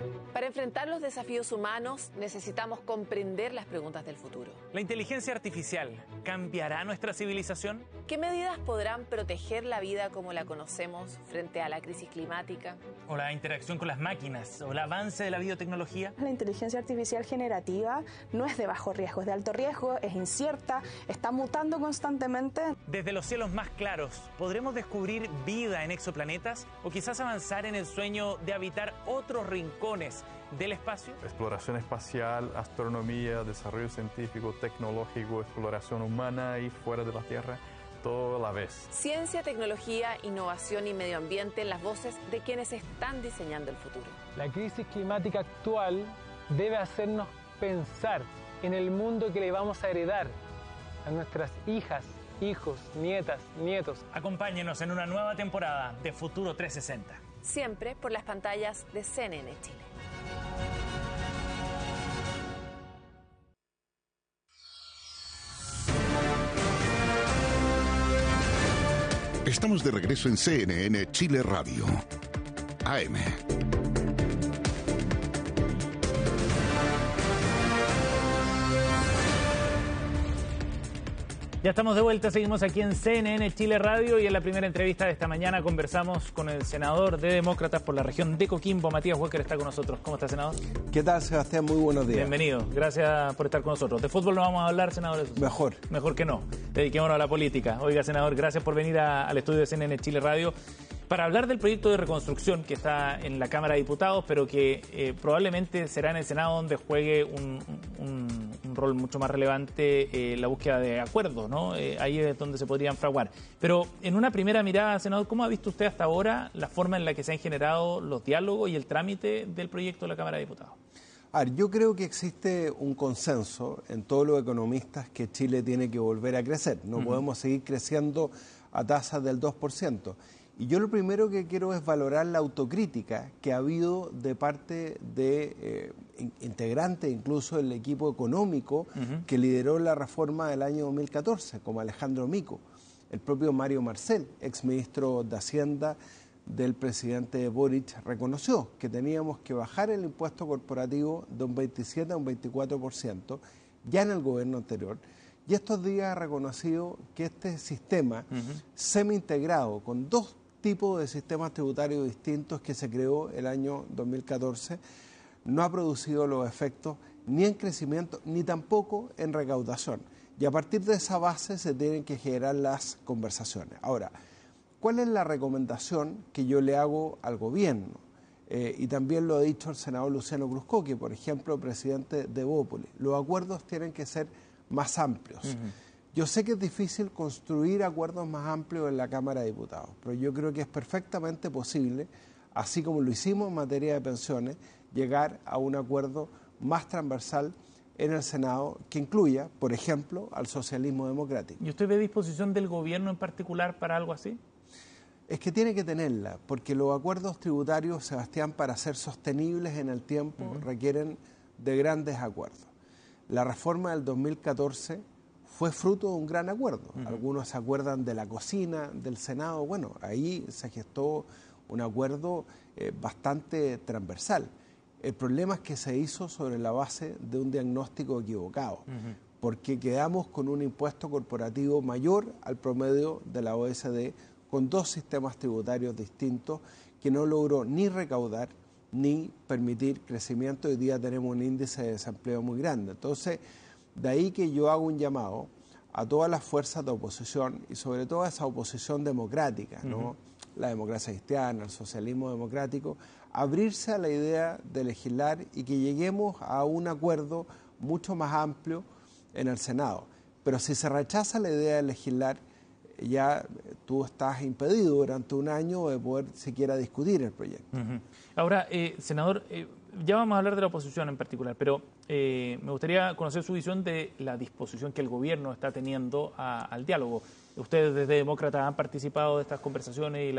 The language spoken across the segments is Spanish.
Para enfrentar los desafíos humanos necesitamos comprender las preguntas del futuro. ¿La inteligencia artificial cambiará nuestra civilización? ¿Qué medidas podrán proteger la vida como la conocemos frente a la crisis climática? ¿O la interacción con las máquinas? ¿O el avance de la biotecnología? La inteligencia artificial generativa no es de bajo riesgo, es de alto riesgo, es incierta, está mutando constantemente. Desde los cielos más claros, ¿podremos descubrir vida en exoplanetas? ¿O quizás avanzar en el sueño de habitar otros rincones del espacio? Exploración espacial, astronomía, desarrollo científico, tecnológico, exploración humana y fuera de la Tierra, todo a la vez. Ciencia, tecnología, innovación y medio ambiente en las voces de quienes están diseñando el futuro. La crisis climática actual debe hacernos pensar en el mundo que le vamos a heredar a nuestras hijas, hijos, nietas, nietos. Acompáñenos en una nueva temporada de Futuro 360. Siempre por las pantallas de CNN Chile. Estamos de regreso en CNN Chile Radio. AM. Ya estamos de vuelta, seguimos aquí en CNN Chile Radio y en la primera entrevista de esta mañana conversamos con el senador de Demócratas por la región de Coquimbo, Matías Walker, está con nosotros. ¿Cómo está, senador? ¿Qué tal, Sebastián? Muy buenos días. Bienvenido, gracias por estar con nosotros. ¿De fútbol no vamos a hablar, senador? Mejor que no. Dediquémonos a la política. Oiga, senador, gracias por venir al estudio de CNN Chile Radio para hablar del proyecto de reconstrucción que está en la Cámara de Diputados, pero que probablemente será en el Senado donde juegue un rol mucho más relevante la búsqueda de acuerdos, ¿no? Ahí es donde se podrían fraguar. Pero en una primera mirada, senador, ¿cómo ha visto usted hasta ahora la forma en la que se han generado los diálogos y el trámite del proyecto de la Cámara de Diputados? A ver, yo creo que existe un consenso en todos los economistas que Chile tiene que volver a crecer. No podemos seguir creciendo a tasas del 2%. Y yo lo primero que quiero es valorar la autocrítica que ha habido de parte de integrantes, incluso del equipo económico que lideró la reforma del año 2014, como Alejandro Mico, el propio Mario Marcel, exministro de Hacienda del presidente Boric, reconoció que teníamos que bajar el impuesto corporativo de un 27 a un 24%, ya en el gobierno anterior. Y estos días ha reconocido que este sistema semi-integrado con dos tipos de sistemas tributarios distintos que se creó el año 2014 no ha producido los efectos ni en crecimiento ni tampoco en recaudación. Y a partir de esa base se tienen que generar las conversaciones. Ahora, ¿cuál es la recomendación que yo le hago al gobierno? Y también lo ha dicho el senador Luciano Cruzcoque, por ejemplo, presidente de Bópoli. Los acuerdos tienen que ser más amplios. Yo sé que es difícil construir acuerdos más amplios en la Cámara de Diputados, pero yo creo que es perfectamente posible, así como lo hicimos en materia de pensiones, llegar a un acuerdo más transversal en el Senado que incluya, por ejemplo, al socialismo democrático. ¿Y usted ve disposición del gobierno en particular para algo así? Es que tiene que tenerla, porque los acuerdos tributarios, Sebastián, para ser sostenibles en el tiempo, requieren de grandes acuerdos. La reforma del 2014 fue fruto de un gran acuerdo. Algunos se acuerdan de la cocina del Senado. Bueno, ahí se gestó un acuerdo bastante transversal. El problema es que se hizo sobre la base de un diagnóstico equivocado, porque quedamos con un impuesto corporativo mayor al promedio de la OECD, con dos sistemas tributarios distintos que no logró ni recaudar ni permitir crecimiento. Hoy día tenemos un índice de desempleo muy grande. Entonces, de ahí que yo hago un llamado a todas las fuerzas de oposición y sobre todo a esa oposición democrática, ¿no? La democracia cristiana, el socialismo democrático, abrirse a la idea de legislar y que lleguemos a un acuerdo mucho más amplio en el Senado. Pero si se rechaza la idea de legislar, ya tú estás impedido durante un año de poder siquiera discutir el proyecto. Ahora, senador, ya vamos a hablar de la oposición en particular, pero me gustaría conocer su visión de la disposición que el gobierno está teniendo al diálogo. Ustedes desde Demócratas han participado de estas conversaciones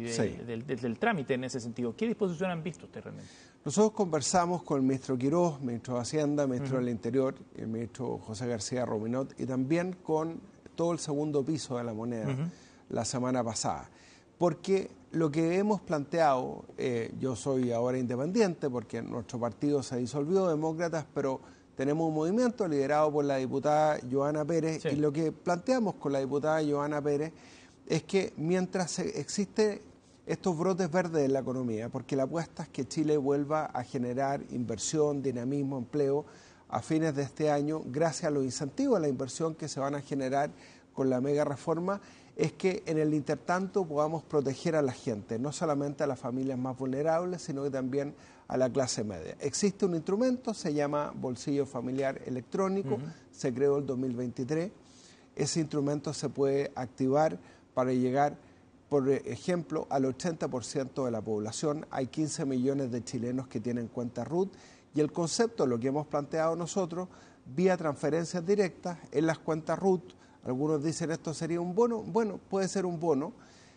del trámite en ese sentido. ¿Qué disposición han visto ustedes realmente? Nosotros conversamos con el ministro Quirós, ministro de Hacienda, ministro del Interior, el ministro José García Rominot, y también con todo el segundo piso de la moneda la semana pasada. Porque lo que hemos planteado, yo soy ahora independiente porque nuestro partido se disolvió, demócratas, pero tenemos un movimiento liderado por la diputada Johanna Pérez, sí. Y lo que planteamos con la diputada Johanna Pérez es que mientras existe estos brotes verdes en la economía, porque la apuesta es que Chile vuelva a generar inversión, dinamismo, empleo a fines de este año, gracias a los incentivos a la inversión que se van a generar con la mega reforma, es que en el intertanto podamos proteger a la gente, no solamente a las familias más vulnerables, sino que también a la clase media. Existe un instrumento, se llama Bolsillo Familiar Electrónico, se creó en 2023. Ese instrumento se puede activar para llegar, por ejemplo, al 80% de la población. Hay 15 millones de chilenos que tienen cuenta RUT y el concepto, lo que hemos planteado nosotros, vía transferencias directas en las cuentas RUT. Algunos dicen esto sería un bono. Bueno, puede ser un bono.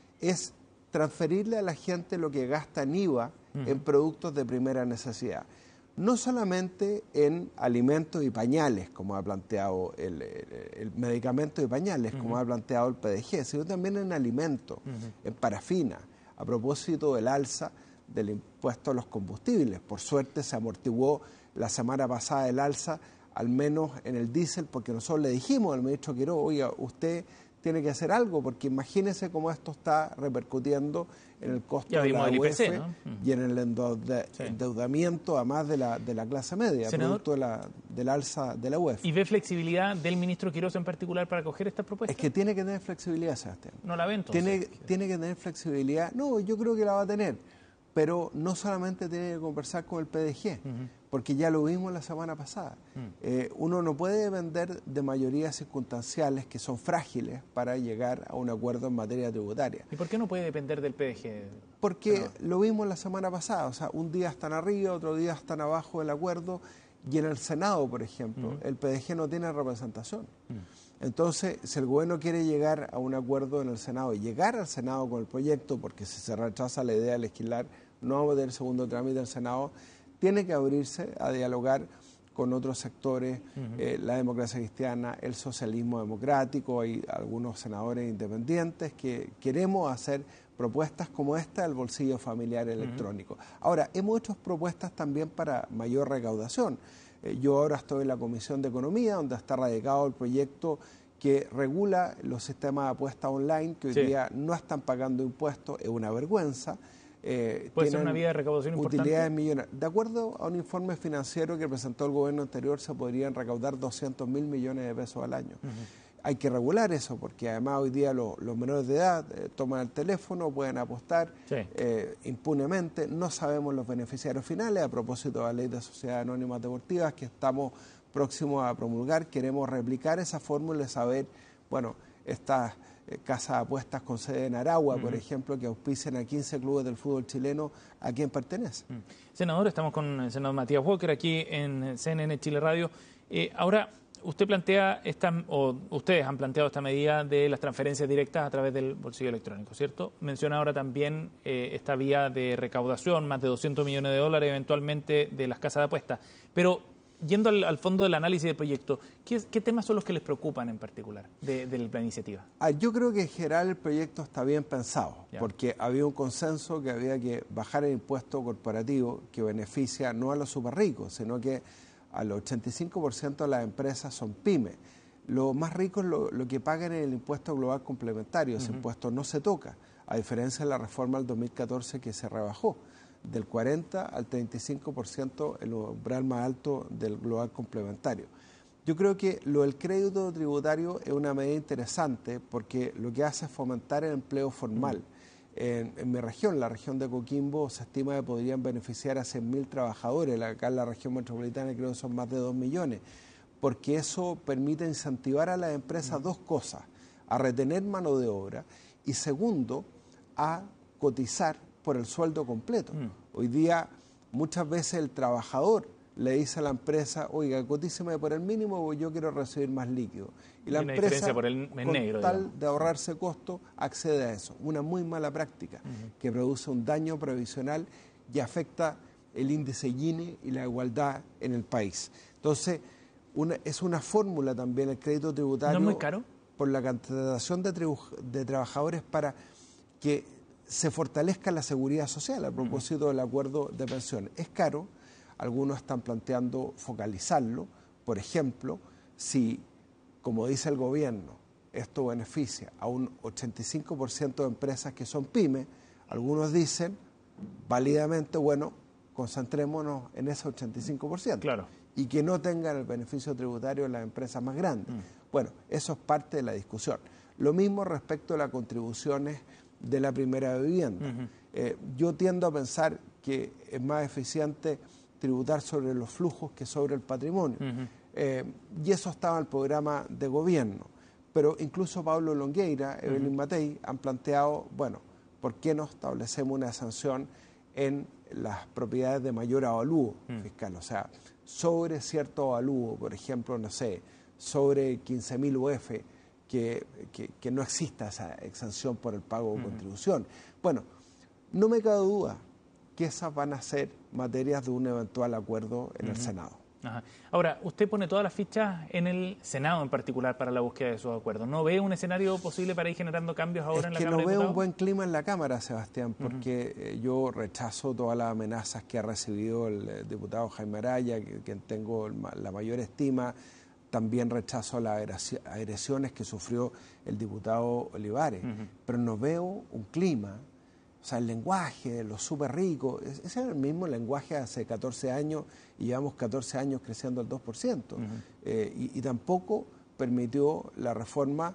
Es transferirle a la gente lo que gasta en IVA en productos de primera necesidad. No solamente en alimentos y pañales, como ha planteado el medicamento y pañales, como ha planteado el PDG, sino también en alimentos, en parafina, a propósito del alza del impuesto a los combustibles. Por suerte se amortiguó la semana pasada el alza, al menos en el diésel, porque nosotros le dijimos al ministro Quiroga, oiga, usted tiene que hacer algo, porque imagínese cómo esto está repercutiendo en el costo de la UEF, ¿no? Y en el endeudamiento, además de la clase media, Senador, producto del alza de la UEF. ¿Y ve flexibilidad del ministro Quiroga en particular para acoger esta propuesta? Es que tiene que tener flexibilidad, Sebastián. ¿No la ve entonces? Tiene que tener flexibilidad. No, yo creo que la va a tener, pero no solamente tiene que conversar con el PDG, porque ya lo vimos la semana pasada. Uno no puede depender de mayorías circunstanciales que son frágiles para llegar a un acuerdo en materia tributaria. ¿Y por qué no puede depender del PDG? Porque lo vimos la semana pasada, o sea, un día están arriba, otro día están abajo del acuerdo, y en el Senado, por ejemplo, el PDG no tiene representación. Entonces, si el gobierno quiere llegar a un acuerdo en el Senado y llegar al Senado con el proyecto, porque si se rechaza la idea de legislar, no vamos a tener segundo trámite del Senado, tiene que abrirse a dialogar con otros sectores, la democracia cristiana, el socialismo democrático. Hay algunos senadores independientes que queremos hacer propuestas como esta del bolsillo familiar electrónico. Ahora, hemos hecho propuestas también para mayor recaudación. Yo ahora estoy en la Comisión de Economía, donde está radicado el proyecto que regula los sistemas de apuesta online, que hoy día no están pagando impuestos, es una vergüenza. ¿Puede ser una vía de recaudación importante? Utilidades millonarias. De acuerdo a un informe financiero que presentó el gobierno anterior, se podrían recaudar 200.000 millones de pesos al año. Hay que regular eso, porque además hoy día los menores de edad toman el teléfono, pueden apostar impunemente. No sabemos los beneficiarios finales. A propósito de la Ley de Sociedades Anónimas Deportivas que estamos próximos a promulgar, queremos replicar esa fórmula y saber, bueno, estas casas de apuestas con sede en Aragua, por ejemplo, que auspician a 15 clubes del fútbol chileno, ¿a quién pertenece? Senador, estamos con el senador Matías Walker aquí en CNN Chile Radio. Ahora, usted plantea ustedes han planteado esta medida de las transferencias directas a través del bolsillo electrónico, ¿cierto? Menciona ahora también esta vía de recaudación, más de $200 millones eventualmente de las casas de apuestas. Pero yendo al fondo del análisis del proyecto, ¿qué temas son los que les preocupan en particular de la iniciativa? Yo creo que en general el proyecto está bien pensado, porque había un consenso que había que bajar el impuesto corporativo que beneficia no a los súper ricos, sino que al 85% de las empresas son pymes. Los más ricos lo que pagan es el impuesto global complementario, ese impuesto no se toca, a diferencia de la reforma del 2014 que se rebajó del 40 al 35% el umbral más alto del global complementario. Yo creo que lo del crédito tributario es una medida interesante porque lo que hace es fomentar el empleo formal. En mi región, la región de Coquimbo, se estima que podrían beneficiar a 100.000 trabajadores. Acá en la región metropolitana creo que son más de 2 millones, porque eso permite incentivar a las empresas dos cosas: a retener mano de obra y, segundo, a cotizar por el sueldo completo. Hoy día muchas veces el trabajador le dice a la empresa, oiga, cotíceme por el mínimo porque yo quiero recibir más líquido. Y la empresa, por el negro, con tal de ahorrarse costo, accede a eso. Una muy mala práctica que produce un daño previsional y afecta el índice Gini y la igualdad en el país. Entonces, es una fórmula también el crédito tributario. ¿No es muy caro? Por la contratación de trabajadores para que se fortalezca la seguridad social a propósito del acuerdo de pensiones. Es caro, algunos están planteando focalizarlo, por ejemplo, si, como dice el gobierno, esto beneficia a un 85% de empresas que son pymes, algunos dicen válidamente, bueno, concentrémonos en ese 85%. Claro. Y que no tengan el beneficio tributario de las empresas más grandes. Bueno, eso es parte de la discusión. Lo mismo respecto a las contribuciones de la primera vivienda. Yo tiendo a pensar que es más eficiente tributar sobre los flujos que sobre el patrimonio. Y eso estaba en el programa de gobierno. Pero incluso Pablo Longueira, Evelyn Matei han planteado, bueno, ¿por qué no establecemos una sanción en las propiedades de mayor avalúo fiscal? O sea, sobre cierto avalúo, por ejemplo, no sé, sobre 15.000 UF, que no exista esa exención por el pago de contribución. Bueno, no me cabe duda que esas van a ser materias de un eventual acuerdo en el Senado. Ajá. Ahora, usted pone todas las fichas en el Senado en particular para la búsqueda de esos acuerdos. ¿No ve un escenario posible para ir generando cambios ahora en la Cámara de Diputados? Es que no veo un buen clima en la Cámara, Sebastián, porque yo rechazo todas las amenazas que ha recibido el diputado Jaime Araya, quien tengo la mayor estima. También rechazo las agresiones que sufrió el diputado Olivares. Pero no veo un clima. O sea, el lenguaje, los súper ricos, ese es el mismo lenguaje hace 14 años y llevamos 14 años creciendo al 2%. Y tampoco permitió la reforma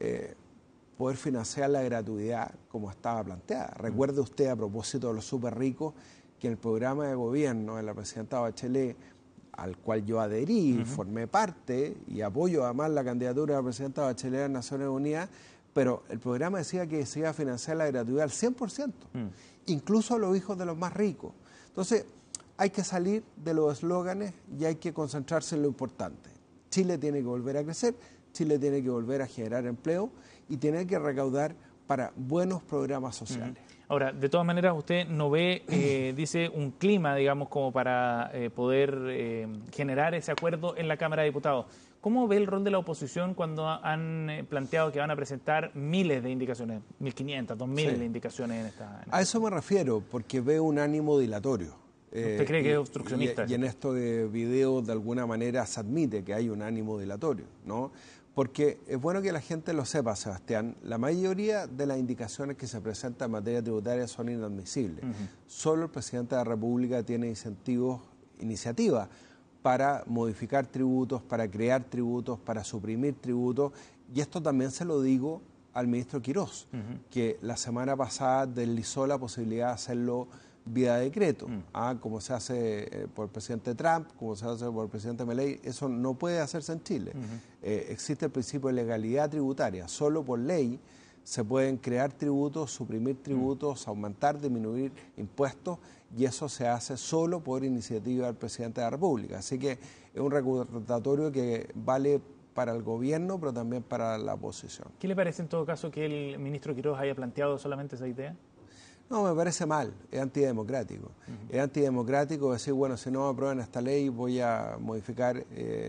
poder financiar la gratuidad como estaba planteada. Recuerde usted, a propósito de los súper ricos, que en el programa de gobierno de la presidenta Bachelet, al cual yo adherí, formé parte y apoyo además la candidatura de la presidenta Bachelet a Naciones Unidas, pero el programa decía que se iba a financiar la gratuidad al 100%, incluso a los hijos de los más ricos. Entonces, hay que salir de los eslóganes y hay que concentrarse en lo importante. Chile tiene que volver a crecer, Chile tiene que volver a generar empleo y tiene que recaudar para buenos programas sociales. Ahora, de todas maneras, usted no ve, dice, un clima, digamos, como para poder generar ese acuerdo en la Cámara de Diputados. ¿Cómo ve el rol de la oposición cuando han planteado que van a presentar miles de indicaciones, 1.500, 2.000 indicaciones en esta... A eso me refiero, porque veo un ánimo dilatorio. ¿Usted cree que es obstruccionista? Y en estos videos, de alguna manera, se admite que hay un ánimo dilatorio, ¿no? Porque es bueno que la gente lo sepa, Sebastián, la mayoría de las indicaciones que se presentan en materia tributaria son inadmisibles. Solo el presidente de la República tiene iniciativas para modificar tributos, para crear tributos, para suprimir tributos, y esto también se lo digo al ministro Quirós, que la semana pasada deslizó la posibilidad de hacerlo vía decreto, como se hace por el presidente Trump, como se hace por el presidente Milei. Eso no puede hacerse en Chile. Existe el principio de legalidad tributaria. Solo por ley se pueden crear tributos, suprimir tributos, aumentar, disminuir impuestos, y eso se hace solo por iniciativa del presidente de la República. Así que es un recordatorio que vale para el gobierno, pero también para la oposición. ¿Qué le parece en todo caso que el ministro Quirós haya planteado solamente esa idea? No, me parece mal, es antidemocrático. Es antidemocrático decir, bueno, si no aprueban esta ley voy a modificar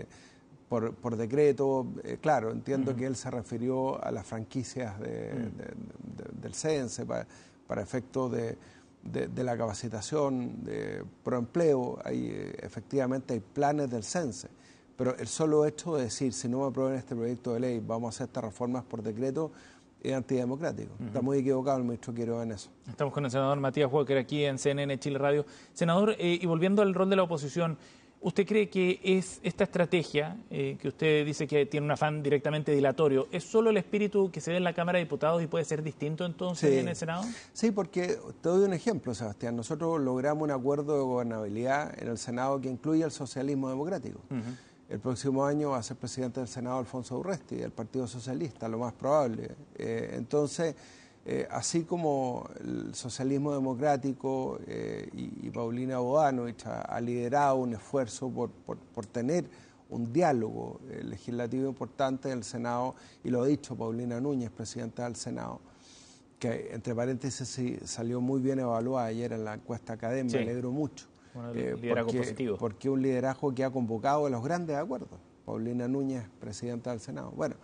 por decreto. Claro, entiendo que él se refirió a las franquicias del CENSE para efectos de la capacitación de proempleo. Efectivamente hay planes del CENSE, pero el solo hecho de decir, si no me aprueban este proyecto de ley, vamos a hacer estas reformas por decreto, es antidemocrático. Está muy equivocado el ministro Quirós en eso. Estamos con el senador Matías Walker aquí en CNN Chile Radio. Senador, y volviendo al rol de la oposición, ¿usted cree que es esta estrategia, que usted dice que tiene un afán directamente dilatorio, es solo el espíritu que se ve en la Cámara de Diputados y puede ser distinto entonces en el Senado? Sí, porque te doy un ejemplo, Sebastián. Nosotros logramos un acuerdo de gobernabilidad en el Senado que incluye el socialismo democrático. El próximo año va a ser presidente del Senado Alfonso Urresti, del Partido Socialista, lo más probable. Entonces, así como el socialismo democrático y Paulina Bodanovich ha liderado un esfuerzo por tener un diálogo legislativo importante en el Senado, y lo ha dicho Paulina Núñez, presidenta del Senado, que entre paréntesis salió muy bien evaluada ayer en la encuesta académica, me alegro mucho. Bueno, liderazgo positivo. Porque un liderazgo que ha convocado a los grandes acuerdos. Paulina Núñez, presidenta del Senado. Bueno,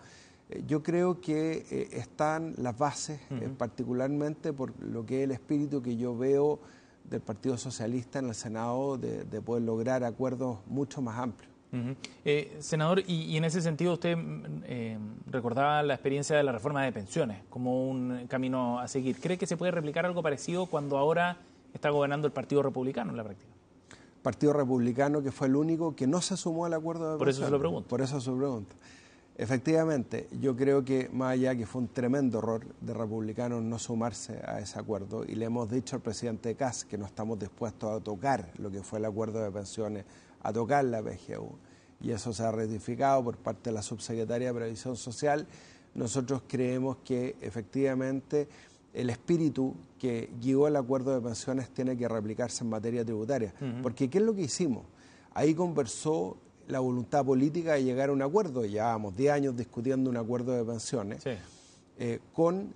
Yo creo que están las bases, particularmente por lo que es el espíritu que yo veo del Partido Socialista en el Senado, de poder lograr acuerdos mucho más amplios. Senador, y en ese sentido usted recordaba la experiencia de la reforma de pensiones como un camino a seguir. ¿Cree que se puede replicar algo parecido cuando ahora está gobernando el Partido Republicano en la práctica? Partido Republicano, que fue el único que no se sumó al acuerdo de pensiones. Por eso se lo pregunto. Por eso se lo pregunto. Efectivamente, yo creo que más allá que fue un tremendo error de republicanos no sumarse a ese acuerdo, y le hemos dicho al presidente Kast que no estamos dispuestos a tocar lo que fue el acuerdo de pensiones, a tocar la PGU, y eso se ha ratificado por parte de la subsecretaria de Previsión Social. Nosotros creemos que efectivamente el espíritu que guió el acuerdo de pensiones tiene que replicarse en materia tributaria, porque ¿qué es lo que hicimos? Ahí conversó la voluntad política de llegar a un acuerdo. Llevábamos 10 años discutiendo un acuerdo de pensiones, sí, con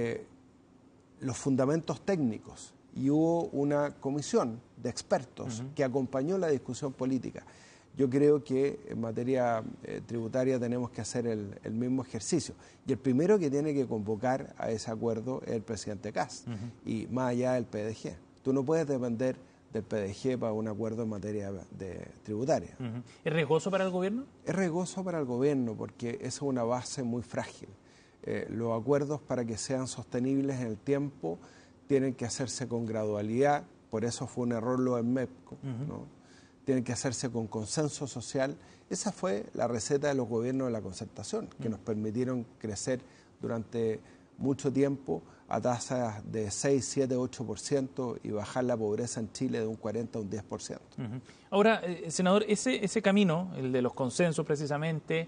los fundamentos técnicos, y hubo una comisión de expertos que acompañó la discusión política. Yo creo que en materia tributaria tenemos que hacer el mismo ejercicio, y el primero que tiene que convocar a ese acuerdo es el presidente Kast, y más allá del PDG. Tú no puedes depender del PDG para un acuerdo en materia tributaria. ¿Es riesgoso para el gobierno? Es riesgoso para el gobierno porque esa es una base muy frágil. Los acuerdos, para que sean sostenibles en el tiempo, tienen que hacerse con gradualidad. Por eso fue un error lo del MEPCO, ¿no? Tienen que hacerse con consenso social. Esa fue la receta de los gobiernos de la concertación, que nos permitieron crecer durante mucho tiempo a tasas de 6, 7, 8% y bajar la pobreza en Chile de un 40 a un 10%. Ahora, senador, ese camino, el de los consensos precisamente,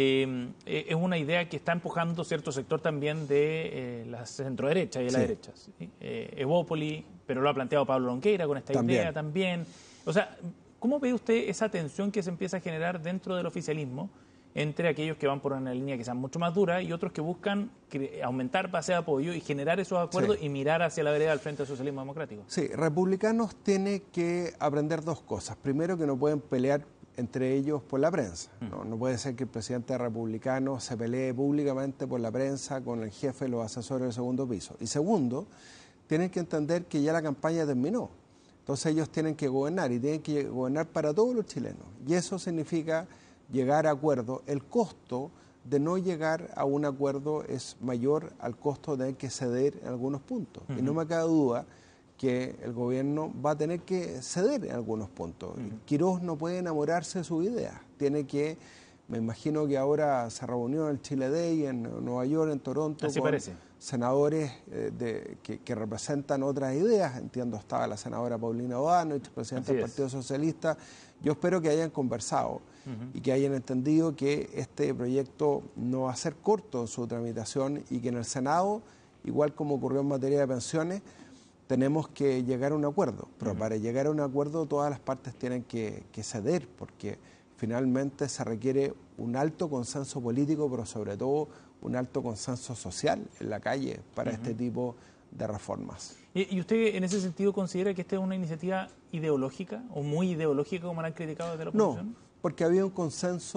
es una idea que está empujando cierto sector también de la centroderecha y de la derecha. ¿Sí? Evópoli, pero lo ha planteado Pablo Longueira con esta idea también. O sea, ¿cómo ve usted esa tensión que se empieza a generar dentro del oficialismo entre aquellos que van por una línea que sea mucho más dura y otros que buscan aumentar base de apoyo y generar esos acuerdos y mirar hacia la vereda del Frente Socialismo Democrático? Sí, republicanos tienen que aprender dos cosas. Primero, que no pueden pelear entre ellos por la prensa. No puede ser que el presidente republicano se pelee públicamente por la prensa con el jefe de los asesores del segundo piso. Y segundo, tienen que entender que ya la campaña terminó. Entonces ellos tienen que gobernar, y tienen que gobernar para todos los chilenos. Y eso significa llegar a acuerdos. El costo de no llegar a un acuerdo es mayor al costo de tener que ceder en algunos puntos. Y no me cabe duda que el gobierno va a tener que ceder en algunos puntos. Quirós no puede enamorarse de sus ideas. Tiene que, me imagino que ahora se reunió en el Chile Day, en Nueva York, en Toronto, así con parece, senadores que representan otras ideas. Entiendo, estaba la senadora Paulina O'Donnell, presidenta del Partido Socialista. Yo espero que hayan conversado y que hayan entendido que este proyecto no va a ser corto en su tramitación, y que en el Senado, igual como ocurrió en materia de pensiones, tenemos que llegar a un acuerdo. Pero para llegar a un acuerdo todas las partes tienen que ceder, porque finalmente se requiere un alto consenso político, pero sobre todo un alto consenso social en la calle para este tipo de reformas. ¿Y usted en ese sentido considera que esta es una iniciativa ideológica o muy ideológica, como la han criticado desde la oposición? No, porque había un consenso